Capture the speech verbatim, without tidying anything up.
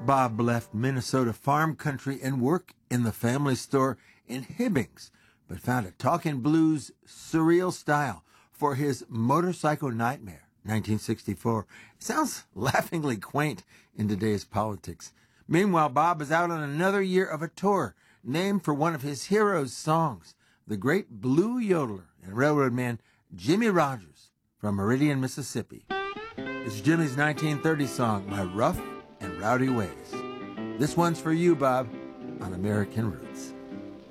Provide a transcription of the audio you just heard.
Bob left Minnesota farm country and work in the family store in Hibbings, but found a talking blues surreal style for his Motorcycle Nightmare, nineteen sixty-four. It sounds laughingly quaint in today's politics. Meanwhile, Bob is out on another year of a tour named for one of his heroes' songs, the great blue yodeler and railroad man Jimmie Rodgers from Meridian, Mississippi. It's Jimmie's nineteen thirty song, My Rough and Rowdy Ways. This one's for you, Bob, on American Roots.